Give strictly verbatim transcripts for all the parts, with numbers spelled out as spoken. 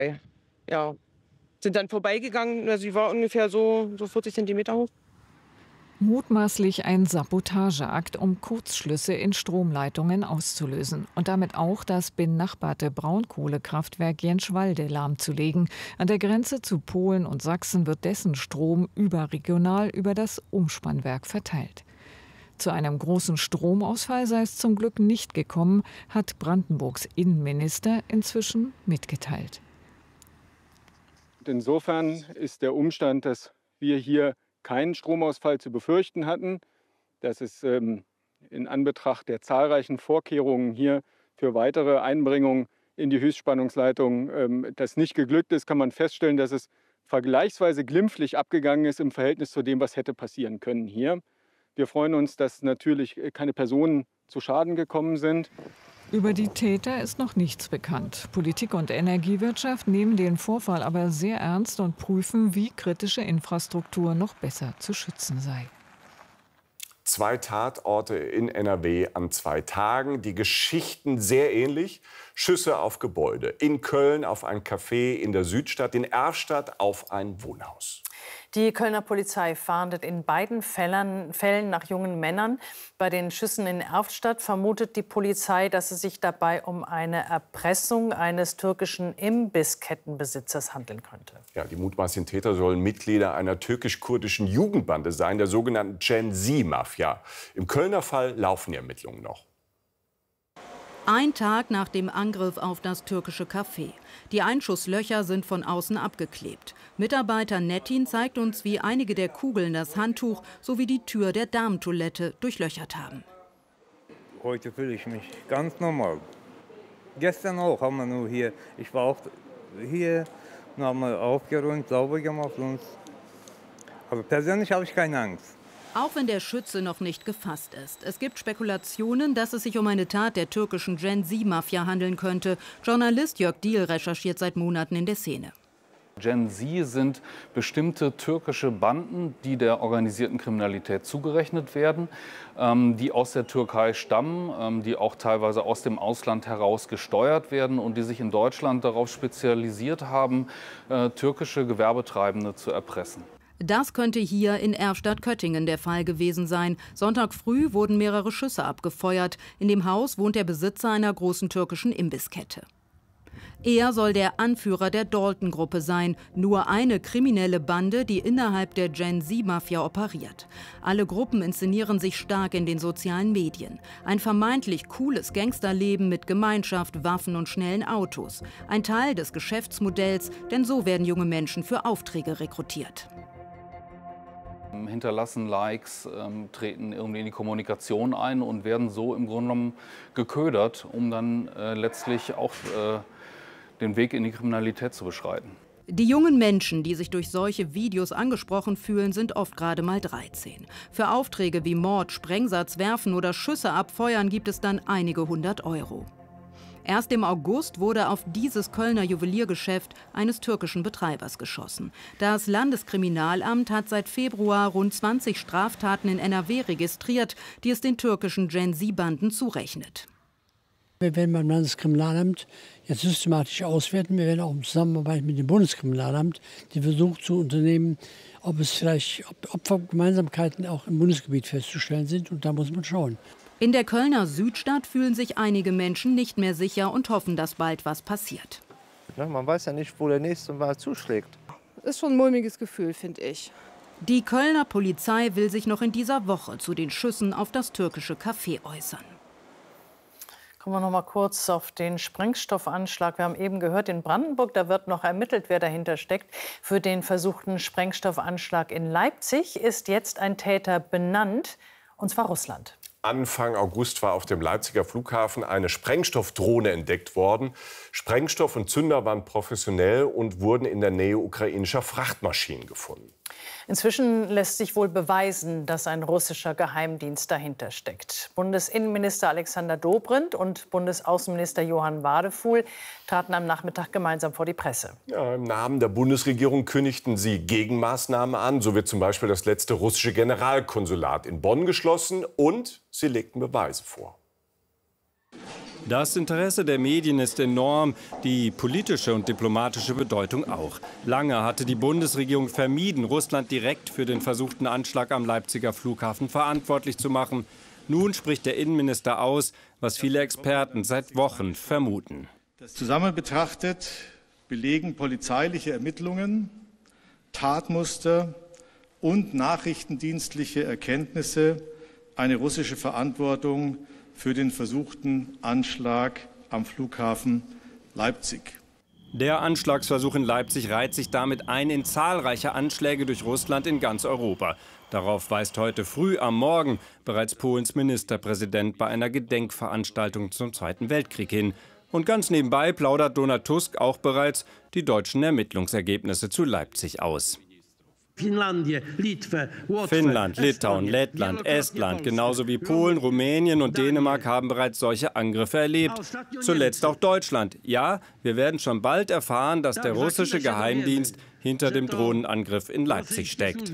Ja, sind dann vorbeigegangen. Also sie war ungefähr so, so vierzig Zentimeter hoch. Mutmaßlich ein Sabotageakt, um Kurzschlüsse in Stromleitungen auszulösen und damit auch das benachbarte Braunkohlekraftwerk Jenschwalde lahmzulegen. An der Grenze zu Polen und Sachsen wird dessen Strom überregional über das Umspannwerk verteilt. Zu einem großen Stromausfall sei es zum Glück nicht gekommen, hat Brandenburgs Innenminister inzwischen mitgeteilt. Insofern ist der Umstand, dass wir hier keinen Stromausfall zu befürchten hatten, dass es ähm, in Anbetracht der zahlreichen Vorkehrungen hier für weitere Einbringung in die Höchstspannungsleitung ähm, das nicht geglückt ist, kann man feststellen, dass es vergleichsweise glimpflich abgegangen ist im Verhältnis zu dem, was hätte passieren können hier. Wir freuen uns, dass natürlich keine Personen zu Schaden gekommen sind. Über die Täter ist noch nichts bekannt. Politik und Energiewirtschaft nehmen den Vorfall aber sehr ernst und prüfen, wie kritische Infrastruktur noch besser zu schützen sei. Zwei Tatorte in N R W an zwei Tagen. Die Geschichten sehr ähnlich. Schüsse auf Gebäude. In Köln auf ein Café in der Südstadt, in Erfstadt auf ein Wohnhaus. Die Kölner Polizei fahndet in beiden Fällen, Fällen nach jungen Männern. Bei den Schüssen in Erfstadt vermutet die Polizei, dass es sich dabei um eine Erpressung eines türkischen Imbisskettenbesitzers handeln könnte. Ja, die mutmaßlichen Täter sollen Mitglieder einer türkisch-kurdischen Jugendbande sein, der sogenannten Gen-Z-Mafia. Im Kölner Fall laufen die Ermittlungen noch. Ein Tag nach dem Angriff auf das türkische Café. Die Einschusslöcher sind von außen abgeklebt. Mitarbeiter Nettin zeigt uns, wie einige der Kugeln das Handtuch sowie die Tür der Damentoilette durchlöchert haben. Heute fühle ich mich ganz normal. Gestern auch haben wir nur hier, ich war auch hier, und haben wir aufgeräumt, sauber gemacht. Und also persönlich habe ich keine Angst. Auch wenn der Schütze noch nicht gefasst ist. Es gibt Spekulationen, dass es sich um eine Tat der türkischen Gen-Z-Mafia handeln könnte. Journalist Jörg Diehl recherchiert seit Monaten in der Szene. Gen-Z sind bestimmte türkische Banden, die der organisierten Kriminalität zugerechnet werden, ähm, die aus der Türkei stammen, ähm, die auch teilweise aus dem Ausland heraus gesteuert werden und die sich in Deutschland darauf spezialisiert haben, äh, türkische Gewerbetreibende zu erpressen. Das könnte hier in Erfstadt-Köttingen der Fall gewesen sein. Sonntag früh wurden mehrere Schüsse abgefeuert. In dem Haus wohnt der Besitzer einer großen türkischen Imbisskette. Er soll der Anführer der Dalton-Gruppe sein, nur eine kriminelle Bande, die innerhalb der Gen-Z-Mafia operiert. Alle Gruppen inszenieren sich stark in den sozialen Medien. Ein vermeintlich cooles Gangsterleben mit Gemeinschaft, Waffen und schnellen Autos. Ein Teil des Geschäftsmodells, denn so werden junge Menschen für Aufträge rekrutiert. Hinterlassen Likes, ähm, treten irgendwie in die Kommunikation ein und werden so im Grunde genommen geködert, um dann äh, letztlich auch äh, den Weg in die Kriminalität zu beschreiten. Die jungen Menschen, die sich durch solche Videos angesprochen fühlen, sind oft gerade mal dreizehn. Für Aufträge wie Mord, Sprengsatz werfen oder Schüsse abfeuern gibt es dann einige hundert Euro. Erst im August wurde auf dieses Kölner Juweliergeschäft eines türkischen Betreibers geschossen. Das Landeskriminalamt hat seit Februar rund zwanzig Straftaten in N R W registriert, die es den türkischen Gen-Z-Banden zurechnet. Wir werden beim Landeskriminalamt jetzt systematisch auswerten. Wir werden auch in Zusammenarbeit mit dem Bundeskriminalamt den Versuch zu unternehmen, ob es vielleicht ob, ob Gemeinsamkeiten auch im Bundesgebiet festzustellen sind. Und da muss man schauen. In der Kölner Südstadt fühlen sich einige Menschen nicht mehr sicher und hoffen, dass bald was passiert. Ja, man weiß ja nicht, wo der nächste Mal zuschlägt. Ist schon ein mulmiges Gefühl, finde ich. Die Kölner Polizei will sich noch in dieser Woche zu den Schüssen auf das türkische Café äußern. Kommen wir noch mal kurz auf den Sprengstoffanschlag. Wir haben eben gehört, in Brandenburg, da wird noch ermittelt, wer dahinter steckt. Für den versuchten Sprengstoffanschlag in Leipzig ist jetzt ein Täter benannt, und zwar Russland. Anfang August war auf dem Leipziger Flughafen eine Sprengstoffdrohne entdeckt worden. Sprengstoff und Zünder waren professionell und wurden in der Nähe ukrainischer Frachtmaschinen gefunden. Inzwischen lässt sich wohl beweisen, dass ein russischer Geheimdienst dahinter steckt. Bundesinnenminister Alexander Dobrindt und Bundesaußenminister Johann Wadefuhl traten am Nachmittag gemeinsam vor die Presse. Ja, im Namen der Bundesregierung kündigten sie Gegenmaßnahmen an. So wird zum Beispiel das letzte russische Generalkonsulat in Bonn geschlossen und sie legten Beweise vor. Das Interesse der Medien ist enorm, die politische und diplomatische Bedeutung auch. Lange hatte die Bundesregierung vermieden, Russland direkt für den versuchten Anschlag am Leipziger Flughafen verantwortlich zu machen. Nun spricht der Innenminister aus, was viele Experten seit Wochen vermuten. Zusammen betrachtet belegen polizeiliche Ermittlungen, Tatmuster und nachrichtendienstliche Erkenntnisse eine russische Verantwortung für den versuchten Anschlag am Flughafen Leipzig. Der Anschlagsversuch in Leipzig reiht sich damit ein in zahlreiche Anschläge durch Russland in ganz Europa. Darauf weist heute früh am Morgen bereits Polens Ministerpräsident bei einer Gedenkveranstaltung zum Zweiten Weltkrieg hin. Und ganz nebenbei plaudert Donald Tusk auch bereits die deutschen Ermittlungsergebnisse zu Leipzig aus. Finnland, Litauen, Lettland, Estland, genauso wie Polen, Rumänien und Dänemark haben bereits solche Angriffe erlebt. Zuletzt auch Deutschland. Ja, wir werden schon bald erfahren, dass der russische Geheimdienst hinter dem Drohnenangriff in Leipzig steckt.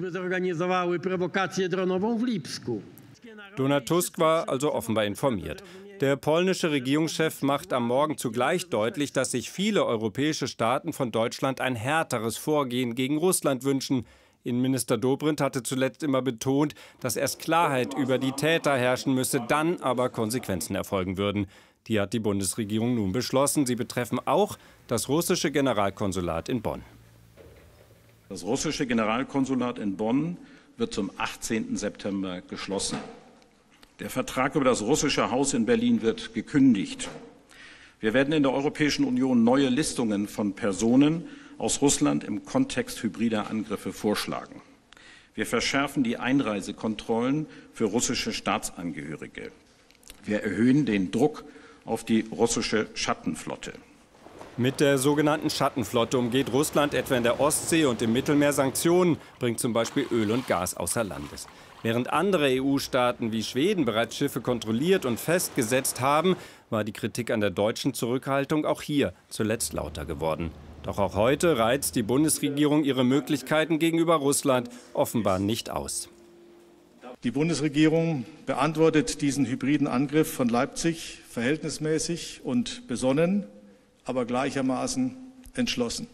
Donald Tusk war also offenbar informiert. Der polnische Regierungschef macht am Morgen zugleich deutlich, dass sich viele europäische Staaten von Deutschland ein härteres Vorgehen gegen Russland wünschen. Innenminister Dobrindt hatte zuletzt immer betont, dass erst Klarheit über die Täter herrschen müsse, dann aber Konsequenzen erfolgen würden. Die hat die Bundesregierung nun beschlossen. Sie betreffen auch das russische Generalkonsulat in Bonn. Das russische Generalkonsulat in Bonn wird zum achtzehnten September geschlossen. Der Vertrag über das russische Haus in Berlin wird gekündigt. Wir werden in der Europäischen Union neue Listungen von Personen aus Russland im Kontext hybrider Angriffe vorschlagen. Wir verschärfen die Einreisekontrollen für russische Staatsangehörige. Wir erhöhen den Druck auf die russische Schattenflotte. Mit der sogenannten Schattenflotte umgeht Russland etwa in der Ostsee und im Mittelmeer Sanktionen, bringt zum Beispiel Öl und Gas außer Landes. Während andere E U-Staaten wie Schweden bereits Schiffe kontrolliert und festgesetzt haben, war die Kritik an der deutschen Zurückhaltung auch hier zuletzt lauter geworden. Doch auch heute reizt die Bundesregierung ihre Möglichkeiten gegenüber Russland offenbar nicht aus. Die Bundesregierung beantwortet diesen hybriden Angriff von Leipzig verhältnismäßig und besonnen, aber gleichermaßen entschlossen.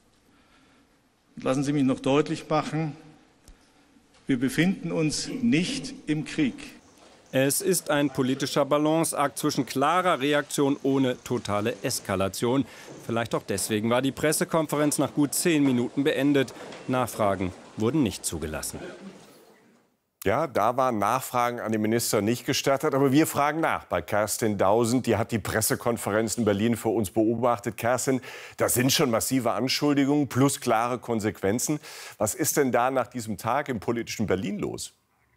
Und lassen Sie mich noch deutlich machen, wir befinden uns nicht im Krieg. Es ist ein politischer Balanceakt zwischen klarer Reaktion ohne totale Eskalation. Vielleicht auch deswegen war die Pressekonferenz nach gut zehn Minuten beendet. Nachfragen wurden nicht zugelassen. Ja, da waren Nachfragen an den Minister nicht gestattet. Aber wir fragen nach bei Kerstin Dausend. Die hat die Pressekonferenz in Berlin für uns beobachtet. Kerstin, das sind schon massive Anschuldigungen plus klare Konsequenzen. Was ist denn da nach diesem Tag im politischen Berlin los?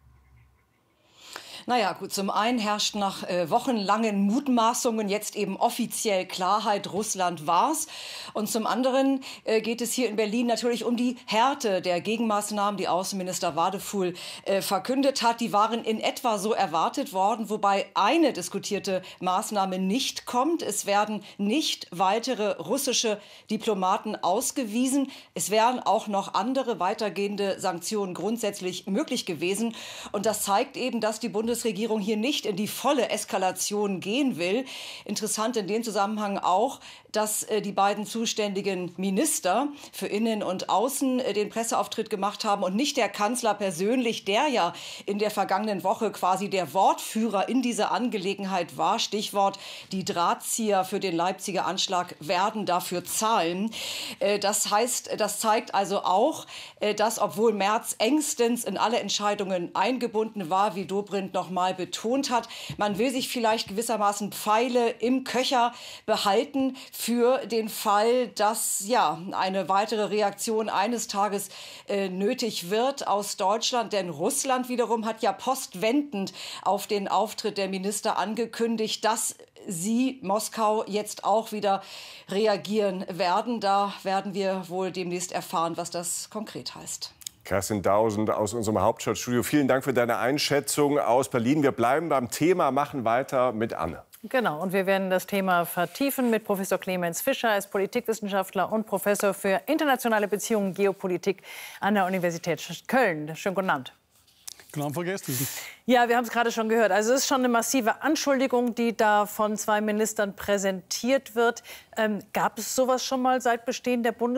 Naja, gut, zum einen herrscht nach äh, wochenlangen Mutmaßungen jetzt eben offiziell Klarheit, Russland war's. Und zum anderen äh, geht es hier in Berlin natürlich um die Härte der Gegenmaßnahmen, die Außenminister Wadefuhl äh, verkündet hat. Die waren in etwa so erwartet worden, wobei eine diskutierte Maßnahme nicht kommt. Es werden nicht weitere russische Diplomaten ausgewiesen. Es wären auch noch andere weitergehende Sanktionen grundsätzlich möglich gewesen. Und das zeigt eben, dass die Bundesregierung Bundesregierung hier nicht in die volle Eskalation gehen will. Interessant in dem Zusammenhang auch, dass äh, die beiden zuständigen Minister für Innen und Außen äh, den Presseauftritt gemacht haben und nicht der Kanzler persönlich, der ja in der vergangenen Woche quasi der Wortführer in dieser Angelegenheit war. Stichwort, die Drahtzieher für den Leipziger Anschlag werden dafür zahlen. Äh, das heißt, das zeigt also auch, äh, dass obwohl Merz engstens in alle Entscheidungen eingebunden war, wie Dobrindt noch mal betont hat, man will sich vielleicht gewissermaßen Pfeile im Köcher behalten für den Fall, dass ja eine weitere Reaktion eines Tages äh, nötig wird aus Deutschland. Denn Russland wiederum hat ja postwendend auf den Auftritt der Minister angekündigt, dass sie, Moskau, jetzt auch wieder reagieren werden. Da werden wir wohl demnächst erfahren, was das konkret heißt. Kerstin Dausend aus unserem Hauptstadtstudio. Vielen Dank für deine Einschätzung aus Berlin. Wir bleiben beim Thema, machen weiter mit Anne. Genau, und wir werden das Thema vertiefen mit Professor Clemens Fischer. Er ist Politikwissenschaftler und Professor für internationale Beziehungen und Geopolitik an der Universität Köln. Schönen guten Abend. Genau, vergessen. Ja, wir haben es gerade schon gehört. Also es ist schon eine massive Anschuldigung, die da von zwei Ministern präsentiert wird. Ähm, gab es sowas schon mal seit Bestehen der Bundes